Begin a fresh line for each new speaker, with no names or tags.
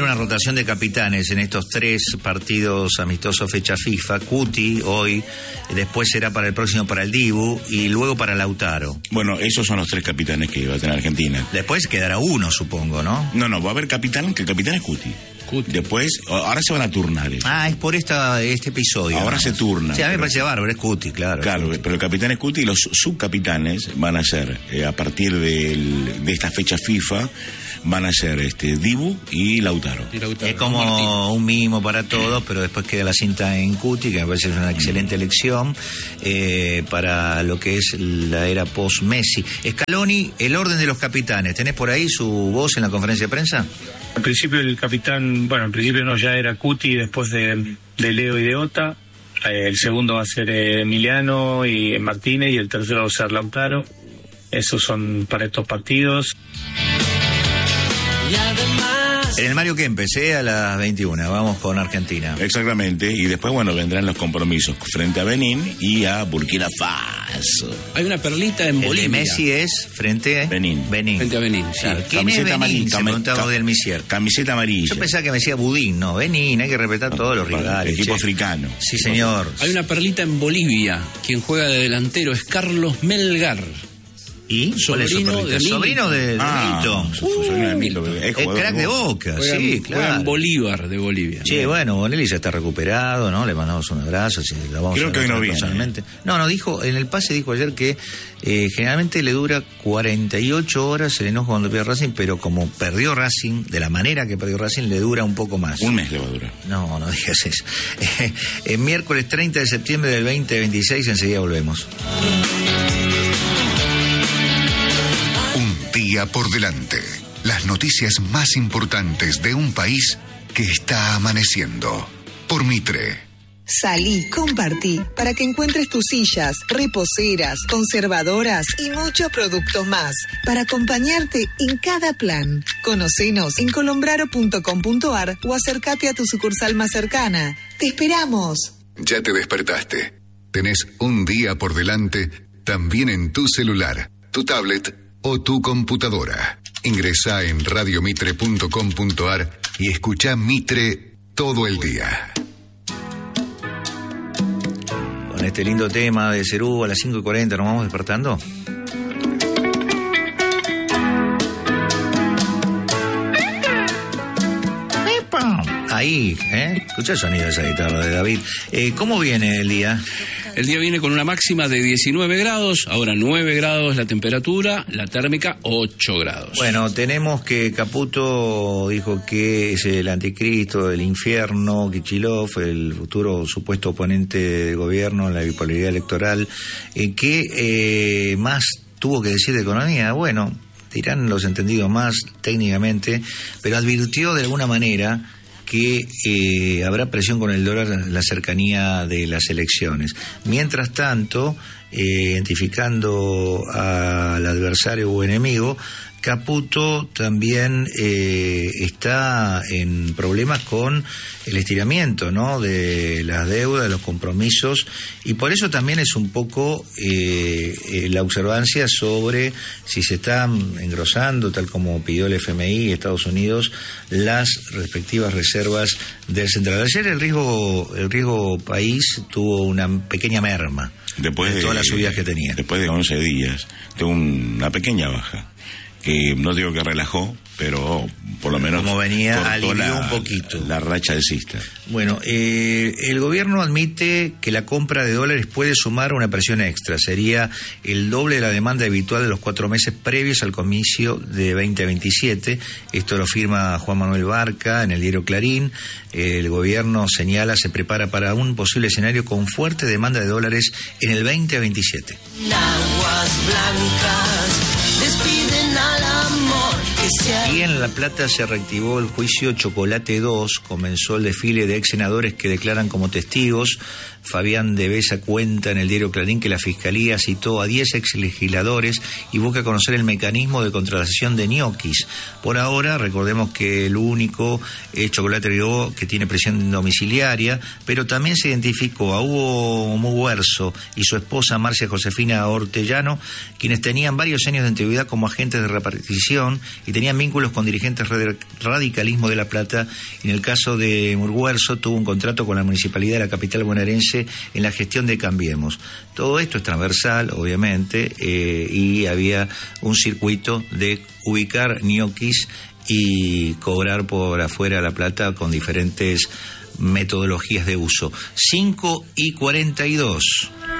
una rotación de capitanes en estos 3 partidos amistosos fecha FIFA. Cuti hoy, después será para el próximo para el Dibu y luego para Lautaro.
Bueno, esos son los 3 capitanes que va a tener Argentina.
Después quedará uno, supongo, ¿no?
No, va a haber capitán, que el capitán es Cuti. Después, ahora se van a turnar.
Es por este episodio.
Ahora se turna.
Sí, a mí me parece bárbaro, es Cuti, claro.
Claro, pero el capitán es Cuti y los subcapitanes van a ser, a partir de esta fecha FIFA, van a ser Dibu y Lautaro.
Es como un mimo para todos, pero después queda la cinta en Cuti, que me parece una excelente elección para lo que es la era post-Messi. Scaloni, el orden de los capitanes, ¿tenés por ahí su voz en la conferencia de prensa?
Al principio el capitán, al principio no, ya era Cuti, después de Leo y de Ota. El segundo va a ser Emiliano y Martínez, y el tercero va a ser Lautaro. Esos son para estos partidos.
En el Mario Kempes, a las 21, vamos con Argentina.
Exactamente, y después, vendrán los compromisos frente a Benín y a Burkina Faso.
Hay una perlita en Bolivia.
El de Messi es frente a
Benín.
Frente a Benín, sí.
Claro. ¿Quién es Benín? Se preguntaba del Misier.
Camiseta amarilla.
Yo pensaba que me decía Budín, no, Benín, hay que respetar todos los rivales.
Equipo africano.
Sí, señor.
Hay una perlita en Bolivia. Quien juega de delantero es Carlos Melgar.
¿Y?
Sobrino
de Milito.
Es
crack de Boca, sí, claro.
Juega en Bolívar de Bolivia.
Sí, Bonelli ya está recuperado, ¿no? Le mandamos un abrazo.
Creo que hoy no viene.
Personalmente. No, dijo, en el pase dijo ayer que generalmente le dura 48 horas el enojo cuando pierde Racing, pero como perdió Racing, de la manera que perdió Racing, le dura un poco más.
Un mes le va a durar.
No digas eso. Miércoles 30 de septiembre del 2026, enseguida volvemos.
Día por delante. Las noticias más importantes de un país que está amaneciendo. Por Mitre.
Salí, compartí, para que encuentres tus sillas, reposeras, conservadoras y muchos productos más, para acompañarte en cada plan. Conocenos en colombraro.com.ar o acércate a tu sucursal más cercana. ¡Te esperamos!
Ya te despertaste. Tenés un día por delante también en tu celular, tu tablet o tu computadora. Ingresá en radiomitre.com.ar y escuchá Mitre todo el día.
Con este lindo tema de Cerú a las 5:40 nos vamos despertando. Ahí, escucha el sonido de esa guitarra de David. ¿Cómo viene el día?
El día viene con una máxima de 19 grados, ahora 9 grados la temperatura, la térmica 8 grados.
Bueno, tenemos que Caputo dijo que es el anticristo, el infierno, Kicillof, el futuro supuesto oponente del gobierno en la bipolaridad electoral. ¿Qué más tuvo que decir de economía? Bueno, dirán los entendidos más técnicamente, pero advirtió de alguna manera que habrá presión con el dólar en la cercanía de las elecciones. Mientras tanto, identificando al adversario o enemigo, Caputo también está en problemas con el estiramiento, ¿no?, de las deudas, de los compromisos, y por eso también es un poco la observancia sobre si se están engrosando, tal como pidió el FMI y Estados Unidos, las respectivas reservas del central. Ayer el riesgo país tuvo una pequeña merma
después
de todas las subidas que tenía.
Después de 11 días, tuvo una pequeña baja, que no digo que relajó, pero por lo menos
como venía, alivió un poquito
la racha alcista.
Bueno, el gobierno admite que la compra de dólares puede sumar una presión extra. Sería el doble de la demanda habitual de los 4 meses previos al comicio de 2027. Esto lo firma Juan Manuel Barca en el diario Clarín. El gobierno señala se prepara para un posible escenario con fuerte demanda de dólares en el 2027.
Aguas blancas despiden al amor que se...
Y en La Plata se reactivó el juicio Chocolate 2. Comenzó el desfile de ex senadores que declaran como testigos Fabián de Besa cuenta en el diario Clarín que la Fiscalía citó a 10 exlegisladores y busca conocer el mecanismo de contratación de ñoquis. Por ahora, recordemos que el único es Chocolate Rigó, que tiene prisión domiciliaria, pero también se identificó a Hugo Muguerzo y su esposa Marcia Josefina Ortellano, quienes tenían varios años de antigüedad como agentes de repartición y tenían vínculos con dirigentes radicalismo de La Plata. En el caso de Muguerzo, tuvo un contrato con la Municipalidad de la capital bonaerense en la gestión de Cambiemos. Todo esto es transversal, obviamente, y había un circuito de ubicar ñoquis y cobrar por afuera La Plata con diferentes metodologías de uso. 5:42.